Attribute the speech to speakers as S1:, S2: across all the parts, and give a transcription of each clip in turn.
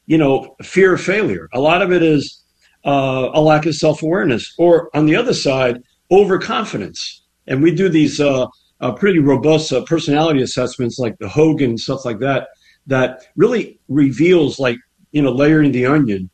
S1: fear of failure. A lot of it is a lack of self-awareness, or on the other side, overconfidence. And we do these pretty robust personality assessments like the Hogan and stuff like that, that really reveals, like, layering the onion,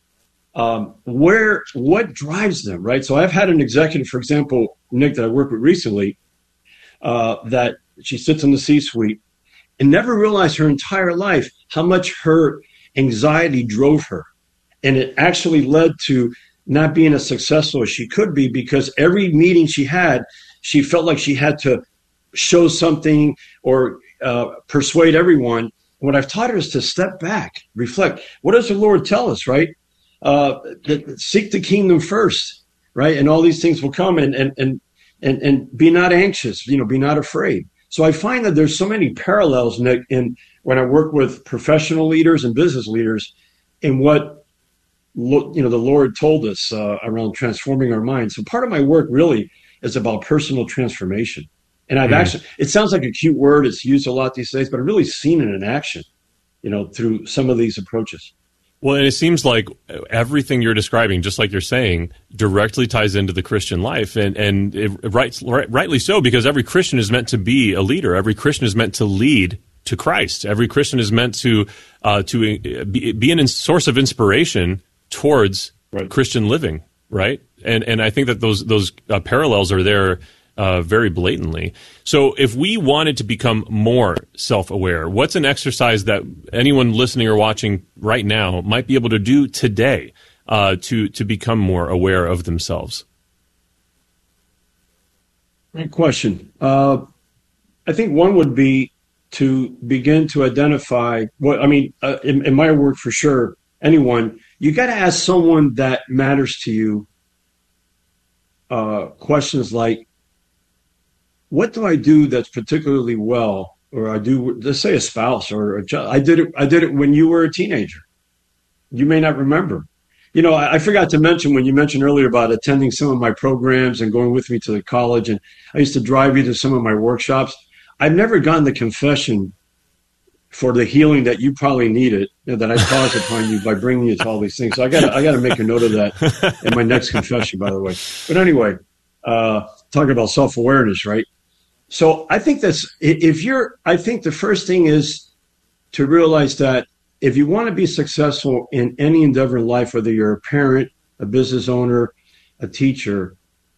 S1: what drives them, right? So I've had an executive, for example, Nick, that I worked with recently, that she sits in the C-suite and never realized her entire life how much her anxiety drove her. And it actually led to not being as successful as she could be, because every meeting she had, she felt like she had to show something or persuade everyone. What I've taught her is to step back, reflect. What does the Lord tell us, right? Seek the kingdom first, right? And all these things will come, and be not anxious, be not afraid. So I find that there's so many parallels, Nick, in when I work with professional leaders and business leaders, in what the Lord told us around transforming our minds. So part of my work really is about personal transformation. And I've actually, it sounds like a cute word, it's used a lot these days, but I've really seen it in action, through some of these approaches.
S2: Well, and it seems like everything you're describing, just like you're saying, directly ties into the Christian life, and rightly so, because every Christian is meant to be a leader. Every Christian is meant to lead to Christ. Every Christian is meant to be a source of inspiration towards Christian living, right? And I think that those parallels are there very blatantly. So if we wanted to become more self-aware, what's an exercise that anyone listening or watching right now might be able to do today to become more aware of themselves?
S1: Great question. I think one would be to begin to identify in my work, for sure, anyone, you got to ask someone that matters to you questions like, what do I do that's particularly well? Or I do, let's say a spouse or a child. I did it when you were a teenager. You may not remember. I forgot to mention, when you mentioned earlier about attending some of my programs and going with me to the college, and I used to drive you to some of my workshops. I've never gotten the confession for the healing that you probably needed, that I caused upon you by bringing you to all these things. So I got to make a note of that in my next confession, by the way. But anyway, talking about self-awareness, right? So I think I think the first thing is to realize that if you want to be successful in any endeavor in life, whether you're a parent, a business owner, a teacher,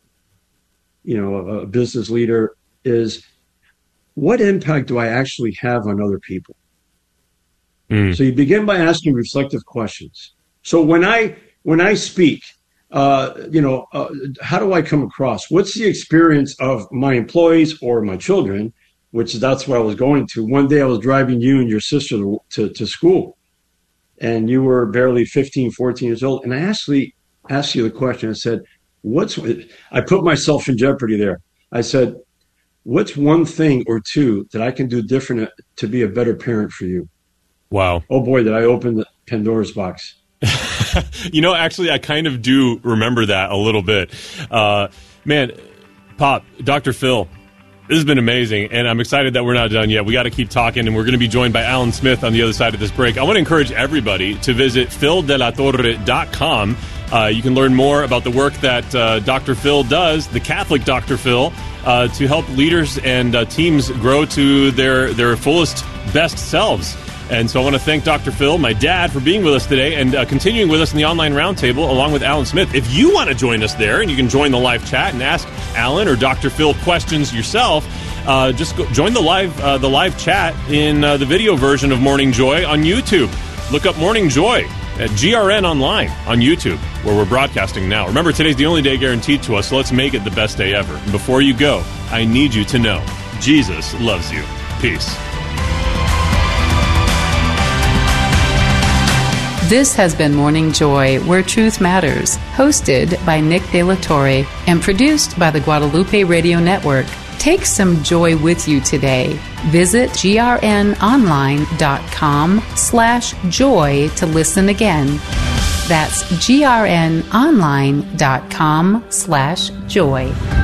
S1: a business leader, is what impact do I actually have on other people? So you begin by asking reflective questions. So when I speak, how do I come across? What's the experience of my employees or my children, which that's where I was going to. One day I was driving you and your sister to school, and you were barely 15, 14 years old. And I actually asked you the question. I said, I put myself in jeopardy there. I said, what's one thing or two that I can do different to be a better parent for you?
S2: Wow.
S1: Oh boy, did I open the Pandora's box.
S2: Actually, I kind of do remember that a little bit. Man, Pop, Dr. Phil, this has been amazing, and I'm excited that we're not done yet. We got to keep talking, and we're going to be joined by Alan Smith on the other side of this break. I want to encourage everybody to visit phildelatorre.com. You can learn more about the work that Dr. Phil does, the Catholic Dr. Phil, to help leaders and teams grow to their fullest, best selves. And so I want to thank Dr. Phil, my dad, for being with us today and continuing with us in the online roundtable along with Alan Smith. If you want to join us there, and you can join the live chat and ask Alan or Dr. Phil questions yourself, just join the live chat in the video version of Morning Joy on YouTube. Look up Morning Joy at GRN Online on YouTube, where we're broadcasting now. Remember, today's the only day guaranteed to us, so let's make it the best day ever. And before you go, I need you to know Jesus loves you. Peace.
S3: This has been Morning Joy, Where Truth Matters, hosted by Nick De La Torre and produced by the Guadalupe Radio Network. Take some joy with you today. Visit grnonline.com/joy to listen again. That's grnonline.com/joy.